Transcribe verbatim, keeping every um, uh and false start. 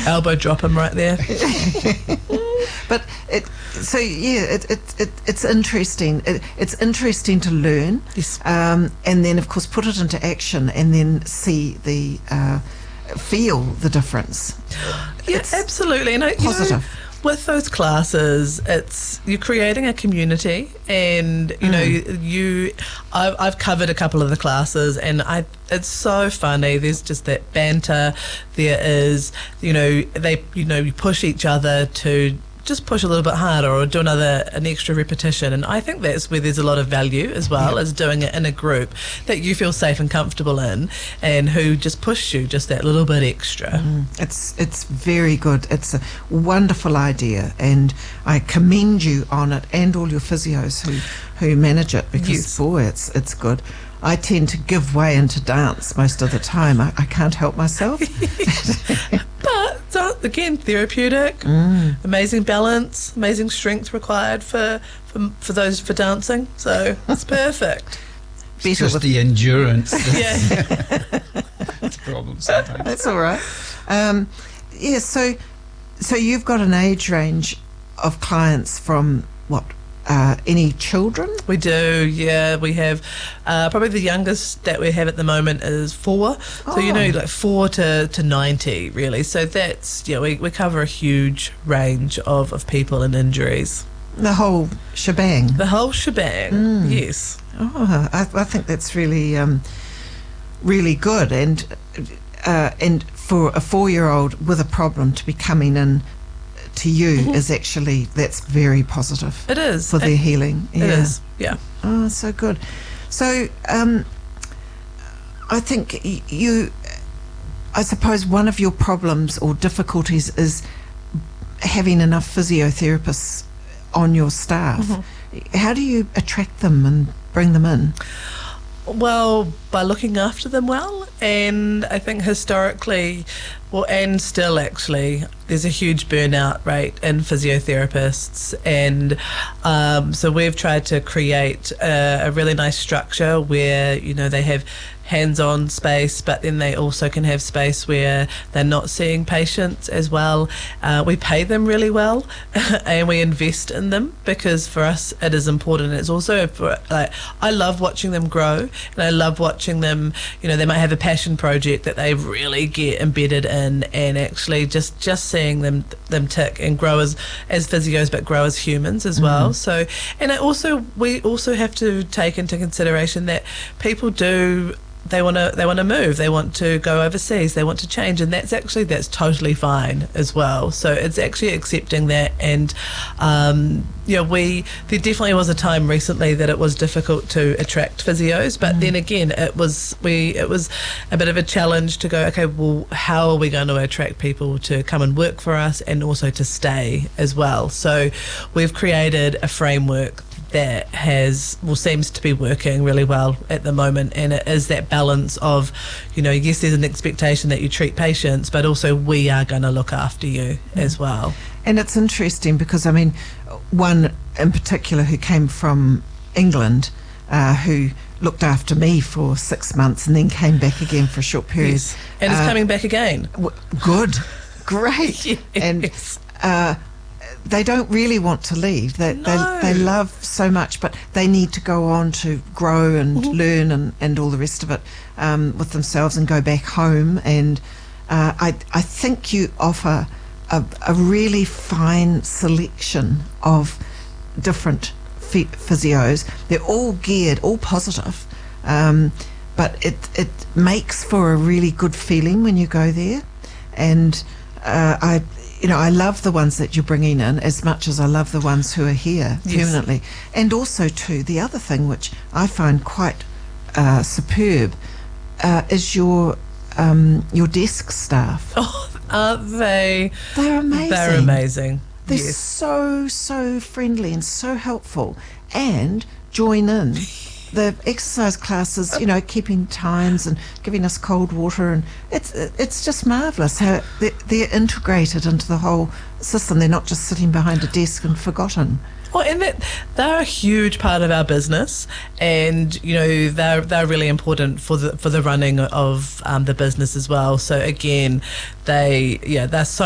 elbow drop him right there. But it, so yeah, it, it, it it's interesting. It, it's interesting to learn, Yes. um, and then of course put it into action, and then see the uh, feel the difference. Yeah, It's absolutely. And I, you know, positive. with those classes, it's you're creating a community, and you know you. you I've, I've covered a couple of the classes, and I it's so funny. There's just that banter. There is, you know, they you know you push each other to just push a little bit harder or do another an extra repetition, and I think that's where there's a lot of value as well, as doing it in a group that you feel safe and comfortable in, and who just push you just that little bit extra. Mm, it's it's very good. It's a wonderful idea, and I commend you on it, and all your physios who who manage it, because Yes. boy, it's it's good. I tend to give way into dance most of the time. I, I can't help myself. But so, again, therapeutic, Mm. amazing balance, amazing strength required for, for for those for dancing. So it's perfect. It's Better just with- the endurance Yeah. that's the problem sometimes. That's all right. Um, yeah, so so you've got an age range of clients from what? Uh, any children? We do, yeah. We have uh, probably the youngest that we have at the moment is four. So, you know, Oh. like four to, to ninety, really. So that's, yeah, we, we cover a huge range of, of people and injuries. The whole shebang. The whole shebang, Mm. yes. Oh, I, I think that's really, um, really good. And uh, and for a four-year-old with a problem to be coming in to you Mhm. is actually, that's very positive It is. for It- their healing. It Yeah. is, yeah. Oh, so good. So um, I think y- you, I suppose one of your problems or difficulties is having enough physiotherapists on your staff. Mm-hmm. How do you attract them and bring them in? Well, by looking after them well, and I think historically, well, and still actually, there's a huge burnout rate in physiotherapists, and um, so we've tried to create a, a really nice structure where, you know, they have hands-on space, but then they also can have space where they're not seeing patients as well. Uh, we pay them really well and we invest in them, because for us it is important. It's also for, like, I love watching them grow, and I love watching them, you know, they might have a passion project that they really get embedded in, and actually just just seeing them them tick and grow as as physios, but grow as humans as well. So, and I also we also have to take into consideration that people do they want to they want to move, they want to go overseas, they want to change, and that's actually that's totally fine as well. So it's actually accepting that, and um, you know, we there definitely was a time recently that it was difficult to attract physios, but then again it was we it was a bit of a challenge to go, okay, well, how are we going to attract people to come and work for us and also to stay as well? So we've created a framework that has well seems to be working really well at the moment, and it is that balance of, you know, yes, there's an expectation that you treat patients, but also we are going to look after you as well. And it's interesting because, I mean, one in particular who came from England, uh, who looked after me for six months and then came back again for a short period. Yes. And it's Uh, coming back again. W- good, great. Yes. And uh, they don't really want to leave. They, No. they they love so much, but they need to go on to grow and Mhm. learn and, and all the rest of it um, with themselves and go back home. And uh, I I think you offer a, a really fine selection of different phy- physios. They're all geared, all positive, um, but it it makes for a really good feeling when you go there. And uh, I. You know, I love the ones that you're bringing in as much as I love the ones who are here Yes. permanently. And also, too, the other thing which I find quite uh, superb uh, is your um, your desk staff. Oh, aren't they? They're amazing. They're amazing. They're Yes. so, so friendly and so helpful, and join in the exercise classes, you know, keeping times and giving us cold water, and it's it's just marvellous how they're, they're integrated into the whole system. They're not just sitting behind a desk and forgotten. Well, and that they're a huge part of our business, and you know they're they're really important for the for the running of um, the business as well. So again, they yeah they're so